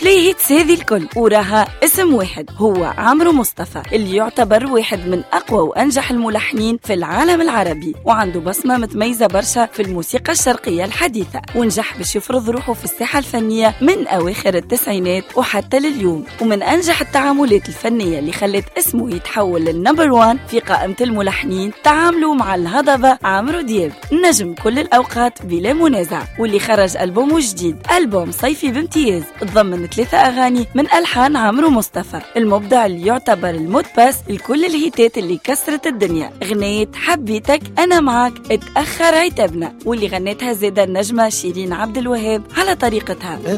البلايهيتس هذه الكل وراها اسم واحد، هو عمرو مصطفى، اللي يعتبر واحد من أقوى وأنجح الملحنين في العالم العربي، وعنده بصمة متميزة برشا في الموسيقى الشرقية الحديثة، ونجح باش يفرض روحه في الساحة الفنية من أواخر التسعينات وحتى لليوم. ومن أنجح التعاملات الفنية اللي خلت اسمه يتحول للنمبر 1 في قائمة الملحنين تعاملوا مع الهضبة عمرو دياب، نجم كل الأوقات بلا منازع، واللي خرج ألبوم جديد، ألبوم صيفي بامتياز، تضمن 3 أغاني من ألحان عمرو مصطفى المبدع، اللي يعتبر المود باس لكل الهيتات اللي كسرت الدنيا. غنية حبيتك، أنا معك، اتأخر عتبنا، واللي غنتها زيادة النجمة شيرين عبد الوهاب على طريقتها.